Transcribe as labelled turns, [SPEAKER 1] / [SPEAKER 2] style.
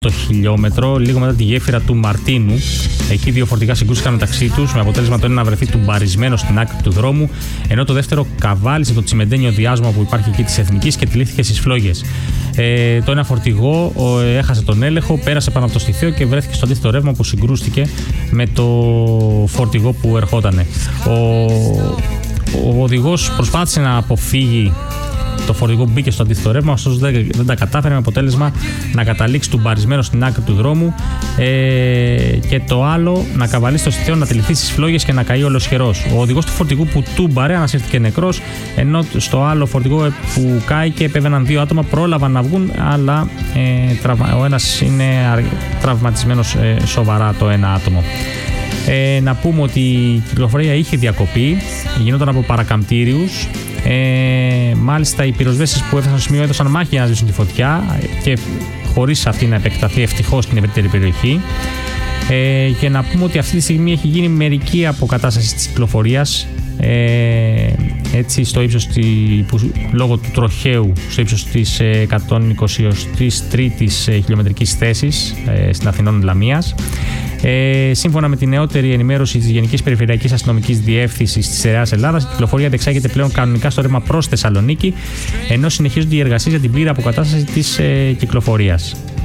[SPEAKER 1] το χιλιόμετρο, λίγο μετά τη γέφυρα του Μαρτίνου. Εκεί δύο φορτηγά συγκρούστηκαν μεταξύ τους, με αποτέλεσμα το ένα να βρεθεί τουμπαρισμένο στην άκρη του δρόμου, ενώ το δεύτερο καβάλισε το τσιμεντένιο διάσμα που υπάρχει εκεί της Εθνικής και τυλίχθηκε στις φλόγες. Το ένα φορτηγό έχασε τον έλεγχο, πέρασε πάνω από το στιθείο και βρέθηκε στο αντίθετο ρεύμα που συγκρούστηκε με το φορτηγό που ερχότανε. Ο οδηγός προσπάθησε να αποφύγει το φορτηγό που μπήκε στο αντίθετο ρεύμα, ωστόσο δεν τα κατάφερε, με αποτέλεσμα να καταλήξει τουμπαρισμένο στην άκρη του δρόμου και το άλλο να καβαλήσει το στιθείο, να τυλιχθεί στις φλόγες και να καεί ολοσχερός. Ο οδηγός του φορτηγού που τούμπαρε ανασύρθηκε νεκρός, ενώ στο άλλο φορτηγό που κάηκε επέβαιναν δύο άτομα, πρόλαβαν να βγουν, αλλά ο ένας είναι τραυματισμένος σοβαρά, το ένα άτομο. Να πούμε ότι η κυκλοφορία είχε διακοπεί, γινόταν από παρακαμπτήριους. Μάλιστα οι πυροσβέστες που έφτασαν στο σημείο έδωσαν μάχη για να σβήσουν τη φωτιά και χωρίς αυτή να επεκταθεί ευτυχώς στην ευρύτερη περιοχή. Και να πούμε ότι αυτή τη στιγμή έχει γίνει μερική αποκατάσταση της κυκλοφορίας, έτσι στο ύψος λόγω του τροχαίου στο ύψος της 123ης χιλιομετρικής θέσης στην Αθηνών Λαμίας. Σύμφωνα με τη νεότερη ενημέρωση της Γενικής Περιφερειακής Αστυνομικής Διεύθυνσης της Στερεάς Ελλάδας, η κυκλοφορία διεξάγεται πλέον κανονικά στο ρεύμα προς Θεσσαλονίκη, ενώ συνεχίζονται οι εργασίες για την πλήρη αποκατάσταση της κυκλοφορίας.